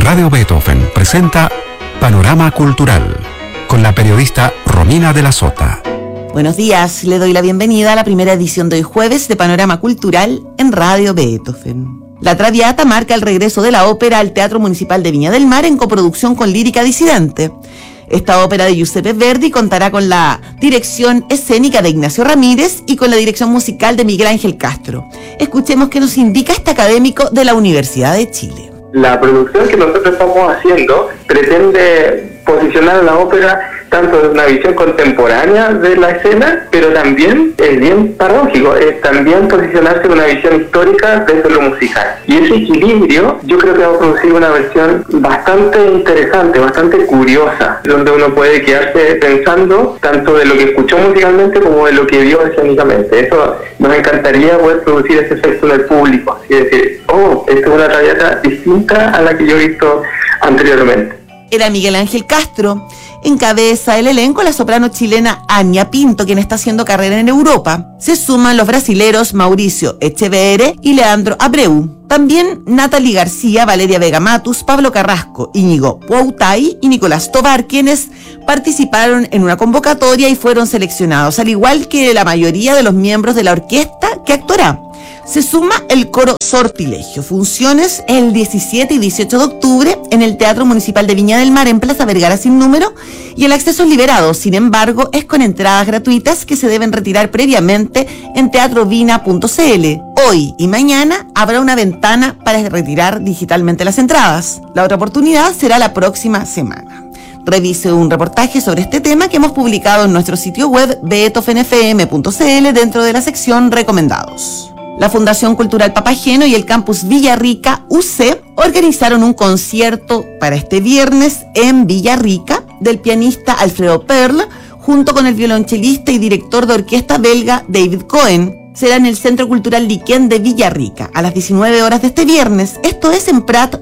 Radio Beethoven presenta Panorama Cultural con la periodista Romina de la Sota. Buenos días, le doy la bienvenida a la primera edición de hoy jueves de Panorama Cultural en Radio Beethoven. La Traviata marca el regreso de la ópera al Teatro Municipal de Viña del Mar en coproducción con Lírica Disidente. Esta ópera de Giuseppe Verdi contará con la dirección escénica de Ignacio Ramírez y con la dirección musical de Miguel Ángel Castro. Escuchemos qué nos indica este académico de la Universidad de Chile. La producción que nosotros estamos haciendo pretende posicionar a la ópera tanto desde una visión contemporánea de la escena, pero también es bien paradójico, es también posicionarse en una visión histórica desde lo musical. Y ese equilibrio yo creo que va a producir una versión bastante interesante, bastante curiosa, donde uno puede quedarse pensando tanto de lo que escuchó musicalmente como de lo que vio escénicamente. Eso nos encantaría poder producir ese efecto en el público, así decir, esta es una traviata distinta a la que yo he visto anteriormente. Era Miguel Ángel Castro. Encabeza el elenco la soprano chilena Anya Pinto, quien está haciendo carrera en Europa. Se suman los brasileros Mauricio Echeverre y Leandro Abreu. También Natalie García, Valeria Vega Matus, Pablo Carrasco, Íñigo Puautay y Nicolás Tovar, quienes participaron en una convocatoria y fueron seleccionados, al igual que la mayoría de los miembros de la orquesta que actuará. Se suma el coro Sortilegio. Funciones el 17 y 18 de octubre en el Teatro Municipal de Viña del Mar en Plaza Vergara sin número, y el acceso es liberado. Sin embargo, es con entradas gratuitas que se deben retirar previamente en teatrovina.cl. Hoy y mañana habrá una ventana para retirar digitalmente las entradas. La otra oportunidad será la próxima semana. Revise un reportaje sobre este tema que hemos publicado en nuestro sitio web beethovenfm.cl dentro de la sección Recomendados. La Fundación Cultural Papageno y el Campus Villarrica UC organizaron un concierto para este viernes en Villarrica del pianista Alfredo Perl junto con el violonchelista y director de orquesta belga David Cohen. Será en el Centro Cultural Liquén de Villarrica a las 19 horas de este viernes. Esto es en Prat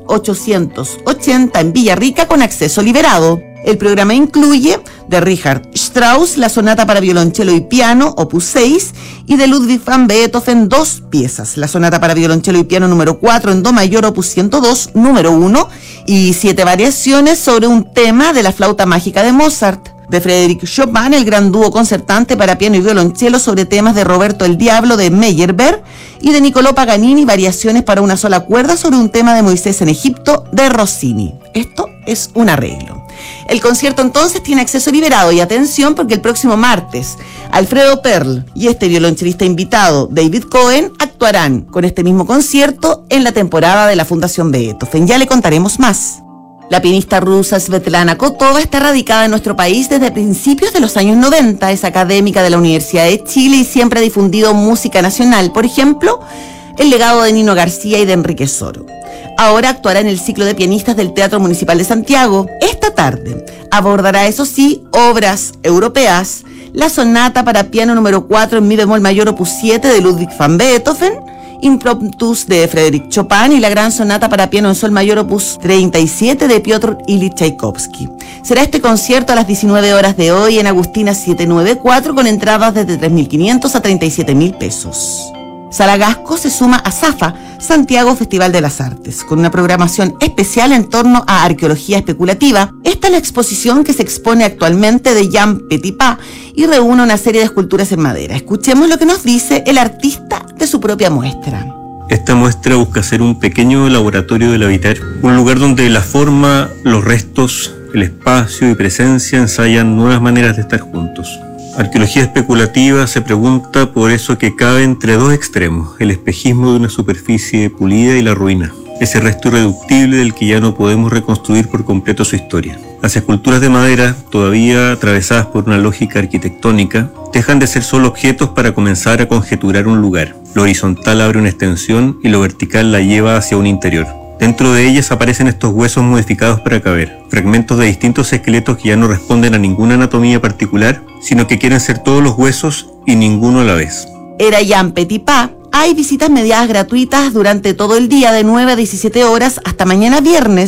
880 en Villarrica con acceso liberado. El programa incluye de Richard Strauss la sonata para violonchelo y piano, opus 6, y de Ludwig van Beethoven 2 piezas, la sonata para violonchelo y piano número 4 en do mayor, opus 102, número 1, y 7 variaciones sobre un tema de la flauta mágica de Mozart. De Frédéric Chopin, el gran dúo concertante para piano y violonchelo sobre temas de Roberto el Diablo de Meyerbeer, y de Niccolò Paganini, variaciones para una sola cuerda sobre un tema de Moisés en Egipto de Rossini. Esto es un arreglo. El concierto entonces tiene acceso liberado, y atención porque el próximo martes Alfredo Perl y este violonchelista invitado David Cohen actuarán con este mismo concierto en la temporada de la Fundación Beethoven. Ya le contaremos más. La pianista rusa Svetlana Kotova está radicada en nuestro país desde principios de los años 90. Es académica de la Universidad de Chile y siempre ha difundido música nacional, por ejemplo, el legado de Nino García y de Enrique Soro. Ahora actuará en el ciclo de pianistas del Teatro Municipal de Santiago. Esta tarde abordará, eso sí, obras europeas, la sonata para piano número 4 en mi bemol mayor opus 7 de Ludwig van Beethoven, Impromptus de Frédéric Chopin y la gran sonata para piano en sol mayor opus 37 de Piotr Ilich Tchaikovsky. Será este concierto a las 19 horas de hoy en Agustina 794 con entradas desde 3.500 a 37.000 pesos. Saragasco se suma a SAFA, Santiago Festival de las Artes, con una programación especial en torno a arqueología especulativa. Esta es la exposición que se expone actualmente de Jean Petipa y reúne una serie de esculturas en madera. Escuchemos lo que nos dice el artista de su propia muestra. Esta muestra busca ser un pequeño laboratorio del habitar, un lugar donde la forma, los restos, el espacio y presencia ensayan nuevas maneras de estar juntos. Arqueología especulativa se pregunta por eso que cabe entre dos extremos, el espejismo de una superficie pulida y la ruina, ese resto irreductible del que ya no podemos reconstruir por completo su historia. Las esculturas de madera, todavía atravesadas por una lógica arquitectónica, dejan de ser solo objetos para comenzar a conjeturar un lugar. Lo horizontal abre una extensión y lo vertical la lleva hacia un interior. Dentro de ellas aparecen estos huesos modificados para caber, fragmentos de distintos esqueletos que ya no responden a ninguna anatomía particular, sino que quieren ser todos los huesos y ninguno a la vez. Era Jean Petipa. Hay visitas mediadas gratuitas durante todo el día de 9 a 17 horas hasta mañana viernes.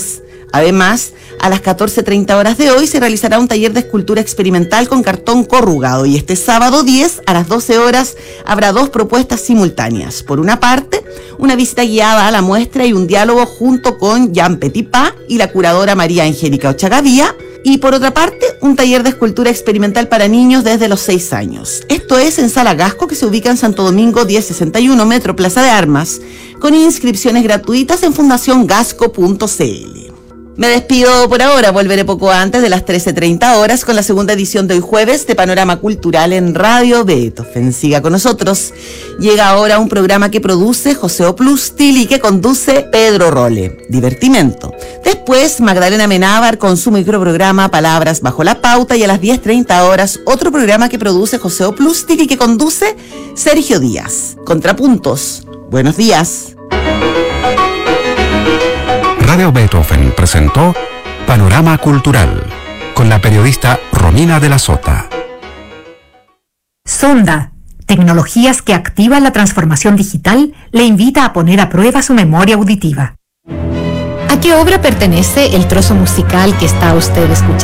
Además, a las 14:30 horas de hoy se realizará un taller de escultura experimental con cartón corrugado y este sábado 10 a las 12 horas habrá 2 propuestas simultáneas. Por una parte, una visita guiada a la muestra y un diálogo junto con Jean Petitpas y la curadora María Angélica Ochagavía. Y por otra parte, un taller de escultura experimental para niños desde los 6 años. Esto es en Sala Gasco, que se ubica en Santo Domingo 1061, Metro Plaza de Armas, con inscripciones gratuitas en fundaciongasco.cl. Me despido por ahora, volveré poco antes de las 13:30 horas con la segunda edición de hoy jueves de Panorama Cultural en Radio Beethoven. Siga con nosotros. Llega ahora un programa que produce José Oplustil y que conduce Pedro Role. Divertimento. Después, Magdalena Menábar con su microprograma Palabras Bajo la Pauta y a las 10:30 horas otro programa que produce José Oplustil y que conduce Sergio Díaz. Contrapuntos. Buenos días. Radio Beethoven presentó Panorama Cultural con la periodista Romina de la Sota. Sonda, tecnologías que activan la transformación digital, le invita a poner a prueba su memoria auditiva. ¿A qué obra pertenece el trozo musical que está usted escuchando?